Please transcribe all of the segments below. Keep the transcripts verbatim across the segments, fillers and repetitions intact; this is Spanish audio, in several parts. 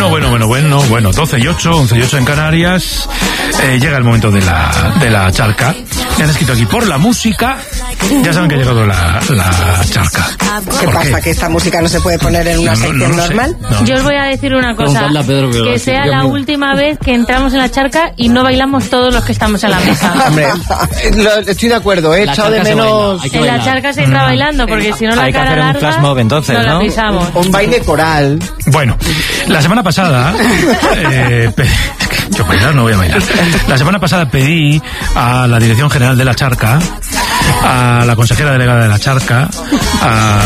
Bueno, bueno, bueno, bueno, bueno, doce y ocho, once y ocho en Canarias. Eh, llega el momento de la, de la charca. Me han escrito aquí, por la música, ya saben que ha llegado la, la charca. ¿Qué pasa? ¿Que esta música no se puede poner en una No, no, sección no, no normal? No. Yo os voy a decir una cosa, Preguntadle a Pedro que que lo sea hace. la Yo me- última vez que entramos en la charca y no bailamos todos los que estamos en la mesa. Hombre, lo- estoy de acuerdo, he La echado de charca se menos baila, hay que En la bailar. charca se entra bailando, porque si no la Hay que cara hacer un larga, flash mob entonces, no la ¿no? pisamos. un baile coral. Bueno, la semana pasada, eh, pe- es que yo bailar no voy a bailar. La semana pasada pedí a la Dirección General de la Charca, a la consejera delegada de la Charca, a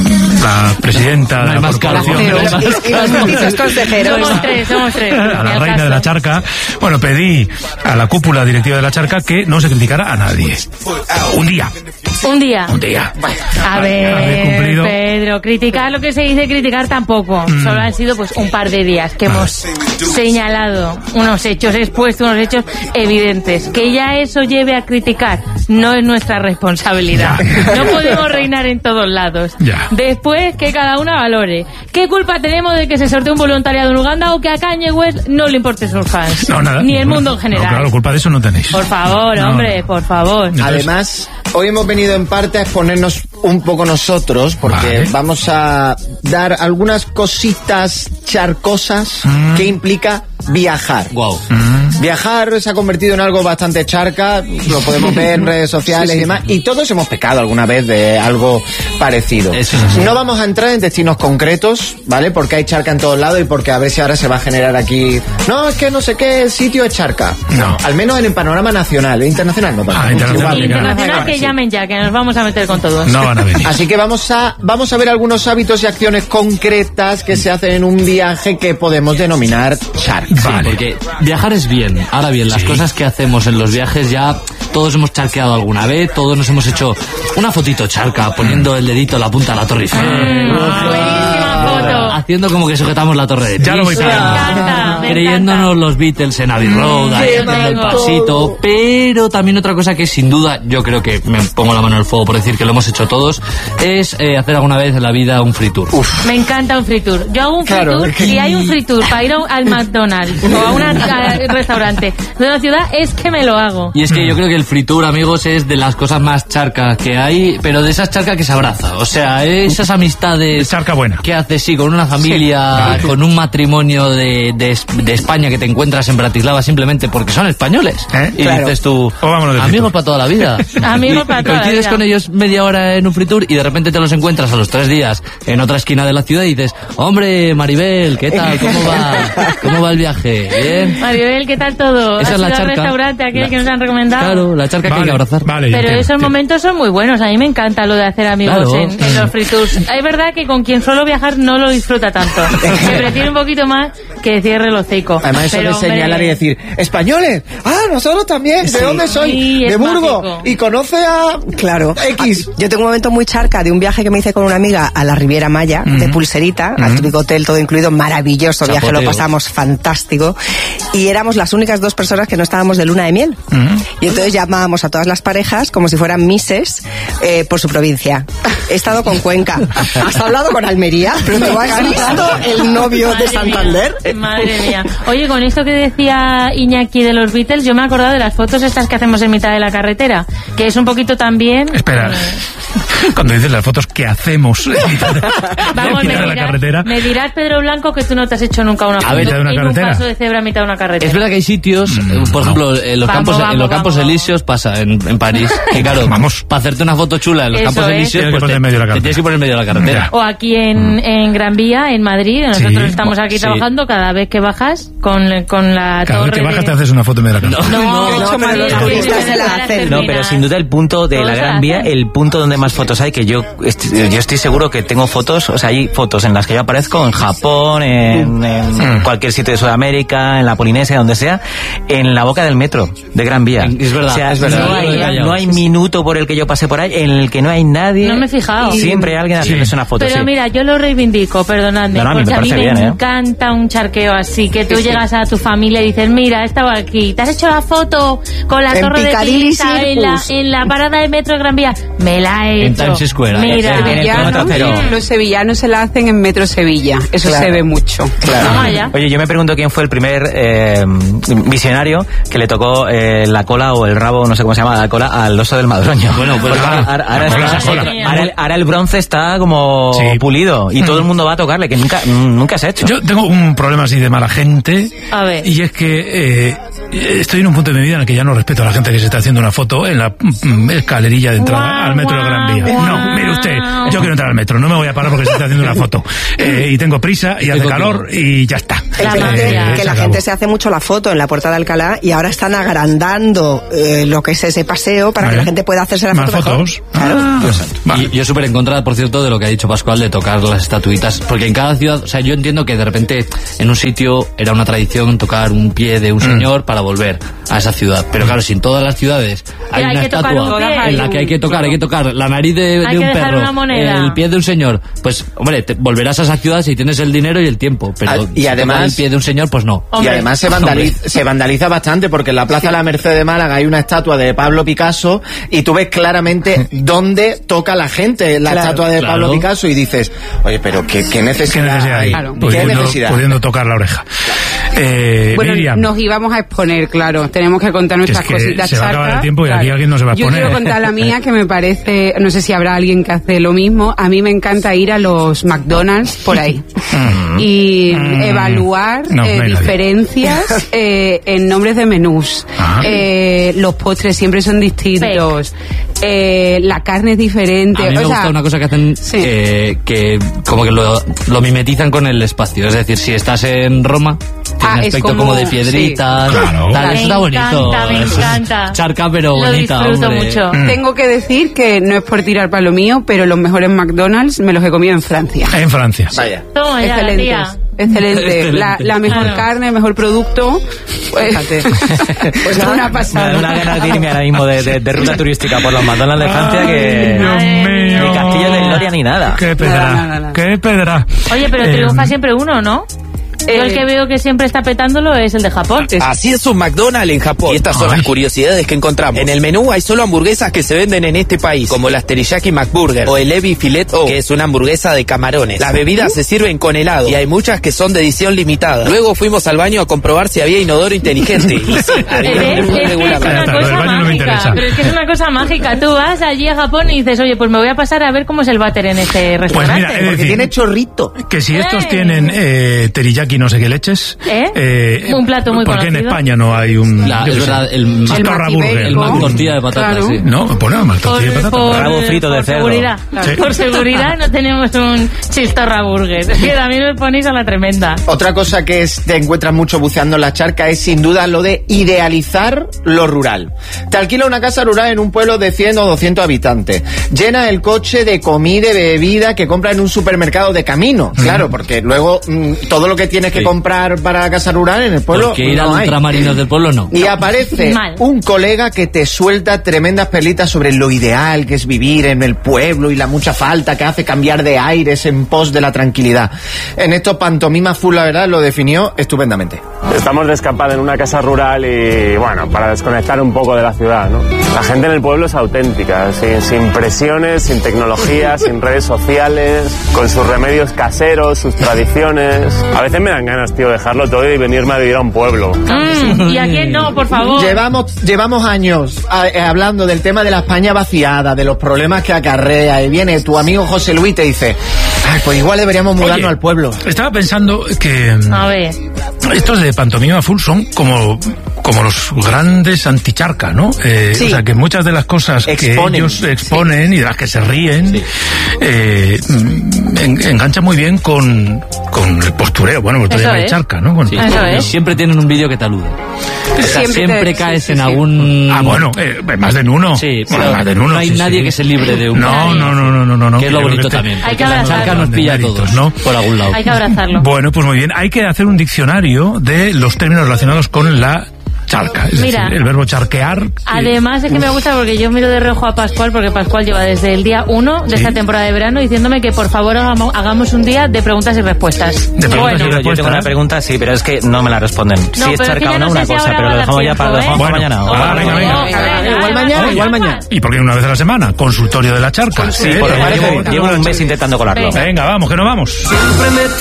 la presidenta No de hay la más corporación, cargo. Y, y los viceconsejeros. Somos tres, somos tres. a la Ni al reina caso. de la Charca. Bueno, pedí a la cúpula directiva de la Charca que no se criticara a nadie. Un día, Un día. un día. A Haber ver, cumplido. Pedro, criticar lo que se dice criticar tampoco. Solo han sido pues un par de días que hemos señalado unos hechos, expuesto unos hechos evidentes. Que ya eso lleve a criticar no es nuestra responsabilidad. Ya. No podemos reinar en todos lados. Ya. Después que cada una valore. ¿Qué culpa tenemos de que se sortee un voluntariado en Uganda o que a Kanye West no le importen sus fans? No, nada. Ni el No, mundo en no, general. claro, culpa de eso no tenéis. Por favor, No, hombre, no. por favor. Entonces- Además, hoy hemos venido en parte a exponernos un poco nosotros, porque Vale. vamos a dar algunas cositas charcosas Mm. que implica viajar. Guau. Viajar se ha convertido en algo bastante charca, lo podemos ver en redes sociales y demás, y todos hemos pecado alguna vez de algo parecido. Eso es así. No vamos a entrar en destinos concretos, ¿vale? Porque hay charca en todos lados y porque a ver si ahora se va a generar aquí... No, es que no sé qué sitio es charca. No. Al menos en el panorama nacional, ¿eh? Internacional no pasa. Ah, internacional, Igual, Internacional, que sí. llamen ya, que nos vamos a meter con todos. No van a venir. Así que vamos a vamos a ver algunos hábitos y acciones concretas que se hacen en un viaje que podemos denominar charca. Vale. Porque viajar es bien. Ahora bien, las Sí. cosas que hacemos en los viajes ya todos hemos charqueado alguna vez, todos nos hemos hecho una fotito charca poniendo el dedito en la punta de la Torre Eiffel. Buenísima foto. Haciendo como que sujetamos la torre de Ya lo voy Pisa, Me encanta, me creyéndonos encanta. los Beatles en Abbey Road, ahí Qué haciendo el maco. pasito. Pero también otra cosa que sin duda, yo creo que me pongo la mano en el fuego por decir que lo hemos hecho todos, es eh, hacer alguna vez en la vida un free tour. Me encanta un free tour. Yo hago un free Claro, tour. es que- Si hay un free tour para ir a un- al McDonald's o a un restaurante de una ciudad, es que me lo hago. Y es que yo creo que el free tour, amigos, es de las cosas más charcas que hay, pero de esas charcas que se abraza. O sea, esas amistades Charca buena. que haces, sí, con una familia, Vale. con un matrimonio de, de, de España que te encuentras en Bratislava simplemente porque son españoles. ¿Eh? Y Claro. dices tú, O vámonos de free amigos tour. para toda la vida. Amigos Y para toda la coincides vida. con ellos media hora en un free tour y de repente te los encuentras a los tres días en otra esquina de la ciudad y dices, hombre, Maribel, ¿qué tal? ¿Cómo va? ¿Cómo va el viaje? ¿Bien? Maribel, ¿qué tal todo? Esa ¿Has es la ido al charca. restaurante aquel La- que nos han recomendado? Claro, la charca que hay que abrazar. Vale, Pero entiendo, esos entiendo. momentos son muy buenos. A mí me encanta lo de hacer amigos Claro. en, en los free tours. Es verdad que con quien suelo viajar no lo disfruta tanto. Se prefiere un poquito más que cierre el hocico. Además eso Pero, de hombre, señalar y decir, ¿españoles? Ah, nosotros también. ¿De Sí. dónde soy? Sí, es de Burgos. mágico. Y conoce a... Claro. X. Ah, Yo tengo un momento muy charca de un viaje que me hice con una amiga a la Riviera Maya, de Pulserita, al típico hotel, todo incluido, maravilloso viaje, lo Chapoteo. pasamos fantástico. Y éramos las únicas dos personas que no estábamos de luna de miel. Y entonces llamábamos a todas las parejas como si fueran mises eh, por su provincia. He estado con Cuenca. ¿Has hablado con Almería? ¿Pero te has visto el novio de Madre Santander? mía, madre mía. Oye, con esto que decía Iñaki de los Beatles, yo me he acordado de las fotos estas que hacemos en mitad de la carretera, que es un poquito también... Espera. eh, Cuando dices las fotos que hacemos en mitad de, Vamos, en me mitad de la dirás, carretera. me dirás, Pedro Blanco, que tú no te has hecho nunca una A foto ver, ¿mitad de una en carretera? un paso de cebra a mitad de una carretera. Es verdad que hay sitios, eh, por ejemplo, en los Vamos, campos, vamos, en los campos vamos. elíseos pasa en, en París, que claro, Vamos. para hacerte una foto chula en los Eso campos es. elíseos, Tienes que pues poner te, en medio de la te tienes que poner en medio de la carretera. O aquí en, en Gran Vía, en Madrid, nosotros Sí. estamos aquí Sí. trabajando, cada vez que bajas con, con la Cada vez torre que bajas de... te haces una foto en medio de la carretera. No, No, no, pero los Madrid, turistas que se la van a hacen. terminar. No, pero sin duda el punto de Todos la se Gran la Vía, hacen. el punto donde más fotos hay, que yo, est- yo estoy seguro que tengo fotos, o sea, hay fotos en las que yo aparezco en Japón, en, en cualquier sitio de Sudamérica, en la Polinesia, donde sea, en la boca del metro de Gran Vía. Es verdad, O sea, es verdad. no hay, Sí, sí, no hay sí, sí. minuto por el que yo pase por ahí en el que no hay nadie. No me he fijado. Siempre hay alguien haciéndose una foto. Pero sí. mira, yo lo reivindico, perdonadme, No, no, a mí me porque a mí parece me bien, ¿eh? encanta un charqueo así, que tú llegas a tu familia y dices, mira, he estado aquí, ¿te has hecho la foto con la En torre de Piccadilly Pisa en la, Circus. en la parada de metro de Gran Vía? Me la he En Times Square. Mira, en el kilómetro cero. Los sevillanos se la hacen en Metro Sevilla. Eso Claro. se ve mucho. Claro. Toma ya. Oye, yo me pregunto quién fue el primer eh, visionario que le tocó eh, la cola o el rabo, no sé cómo se llama, la cola al oso del Madroño. Bueno, pues Porque ah, ahora, ahora la cola, está- esa cola. ahora el, ahora el bronce está como Sí. pulido y todo el mundo va a tocarle, que nunca, nunca se ha hecho. Yo tengo un problema así de mala gente. A ver. Y es que eh, estoy en un punto de mi vida en el que ya no respeto a la gente que se está haciendo una foto en la mm, escalerilla de entrada Guau, al metro de Gran Vía. guau, No, mire usted, guau. yo quiero entrar al metro, no me voy a parar porque se está haciendo una foto. Eh, y tengo prisa y hace contigo. calor y ya está. La Que, magia. que se la acabó. gente se hace mucho la foto en la Puerta de Alcalá y ahora están agrandando eh, lo que es ese paseo para que Vale. la gente pueda hacerse la Más foto mejor. fotos. Ah, vale. Y yo súper en contra, por cierto, de lo que ha dicho Pascual de tocar las estatuitas, porque en cada ciudad, o sea, yo entiendo que de repente en un sitio era una tradición tocar un pie de un señor para volver a esa ciudad, pero claro, si en todas las ciudades hay hay una que tocar estatua un pie. en la que hay que tocar, hay que tocar la nariz de, Hay de que un dejar perro, una moneda. el pie de un señor, pues hombre, te volverás a esa ciudad si tienes el dinero y el tiempo, pero Ah, y si además- tocar el pie de un señor, pues no. Y Hombre. además se vandaliza, se vandaliza bastante porque en la Plaza de la Merced de Málaga hay una estatua de Pablo Picasso y tú ves claramente dónde toca la gente la Claro. estatua de Claro. Pablo Picasso y dices, oye, pero qué, qué ¿Qué necesidad, necesidad hay? Claro. ¿Qué Pudiendo, necesidad? pudiendo tocar la oreja. Eh, Bueno, Miriam, nos íbamos a exponer, claro. Tenemos que contar nuestras Es que cositas se va a acabar charcas. el tiempo y aquí Claro. alguien no se va a Yo exponer. quiero contar la mía, que me parece, no sé si habrá alguien que hace lo mismo. A mí me encanta ir a los McDonald's por ahí y Mm. evaluar No, eh, no hay nadie. diferencias eh, en nombres de menús. Ajá. Eh, los postres siempre son distintos. Eh, la carne es diferente. A mí me o sea, gusta una cosa que hacen sí. eh, que como que lo, lo mimetizan con el espacio. Es decir, si estás en Roma, tiene Ah, un es aspecto como- como, de piedritas, sí. Claro. tal, Me eso está bonito. encanta, me Eso es encanta. charca pero Lo bonita, disfruto hombre. mucho. Mm. Tengo que decir que no es por tirar para lo mío, pero los mejores McDonald's me los he comido en Francia. en Francia. Vaya. Toma ya, la tía. Excelentes. Excelente. Excelente. La, la mejor Claro. carne, el mejor producto. Pues, Pues una Me da pasada. una ganas de irme ahora mismo de, de- de ruta turística por los McDonald's de Francia que Dios mío. ni Castillo de Gloria ni nada. Qué pedra, Nada, nada, nada. qué pedra. Oye, pero Eh, triunfa siempre uno, ¿no? Yo el que veo que siempre está petándolo es el de Japón. Así es un McDonald's en Japón. Y estas son Ay. las curiosidades que encontramos. En el menú hay solo hamburguesas que se venden en este país, como las Teriyaki McBurger o el Ebi Filet O, que es una hamburguesa de camarones. Las bebidas se sirven con helado y hay muchas que son de edición limitada. Luego fuimos al baño a comprobar si había inodoro inteligente. Y sí, había ¿Ves? uno Es que es regular. Ya una está, lo del cosa baño no me interesa. mágica. Pero es que es una cosa mágica. Tú vas allí a Japón y dices, oye, pues me voy a pasar a ver cómo es el váter en este Pues restaurante. mira, es Porque decir, tiene chorrito. que si estos ¡Eh! tienen eh, teriyaki no sé qué leches, ¿Eh? Un plato muy ¿por qué en conocido? España no hay un La- yo es qué sé, verdad, el, El chistorra Mac burger? el Mac tortilla de patatas, Claro. sí. No, ponemos mal por, tortilla de patata. por- Rabo frito de por cerdo. seguridad. Sí. Por seguridad no tenemos un chistorra burger. Es que también me ponéis a la tremenda. Otra cosa que es- te encuentras mucho buceando en la charca es sin duda lo de idealizar lo rural. Te alquila una casa rural en un pueblo de cien o doscientos habitantes. Llena el coche de comida y bebida que compra en un supermercado de camino. Claro, porque luego mm, todo lo que tienes que Sí. comprar para la casa rural en el pueblo Porque ir no al hay. ultramarinos del pueblo no. Y aparece Mal. un colega que te suelta tremendas perlitas sobre lo ideal que es vivir en el pueblo y la mucha falta que hace cambiar de aires en pos de la tranquilidad. En esto Pantomima Full, la verdad, lo definió estupendamente. Estamos de escapada en una casa rural y, bueno, para desconectar un poco de la ciudad, ¿no? La gente en el pueblo es auténtica, sin, sin presiones, sin tecnología, sin redes sociales, con sus remedios caseros, sus tradiciones. A veces me dan ganas, tío, dejarlo todo y venirme a vivir a un pueblo. Mm, ¿y a quién no, por favor? Llevamos, llevamos años a- eh, hablando del tema de la España vaciada, de los problemas que acarrea, y viene tu amigo José Luis y te dice, ay, pues igual deberíamos mudarnos Oye, al pueblo. Estaba pensando que mm, A ver. estos de Pantomima Full son como, como los grandes anticharca, ¿no? Eh, Sí. O sea, que muchas de las cosas Exponen. que ellos exponen y de las que se ríen eh, mm, en- enganchan muy bien con, con el postureo. Bueno, pues Eso llama es. charca, ¿no? Con- Sí. Eso Y es. siempre tienen un vídeo que te alude. O sea, Siempre siempre, te- caes sí, en sí, sí. algún... Ah, bueno, eh, más de en uno. Sí, Bueno, pero más de en uno, no hay sí, nadie sí. que se libre de un... No, no, no, no, no, no, no. Que es lo Yo creo bonito este- también. Hay que porque la abrazarlo. charca nos pilla a Méritos, todos, ¿no? por algún lado. Hay que abrazarlo. Bueno, pues muy bien. Hay que hacer un diccionario de los términos relacionados con la charca. Es Mira, decir, el verbo charquear. Además es que me gusta porque yo miro de reojo a Pascual, porque Pascual lleva desde el día uno de ¿Sí? esta temporada de verano diciéndome que por favor hagamos, hagamos un día de preguntas y respuestas. De preguntas Bueno, y Yo, yo tengo una pregunta, sí, pero es que no me la responden. No, si pero es es que charca ya o no, no una sé si cosa, ahora pero va lo a dejamos dar ya para, lo tiempo, dejamos ¿eh? para mañana. Bueno, Ah, venga, venga. Oh, venga, Igual venga, mañana, venga. igual mañana. ¿Y por qué una vez a la semana? Consultorio de la charca. Sí, ¿Eh? porque parece llevo, bien. llevo un mes intentando colarlo. Venga. Venga, vamos, que no vamos.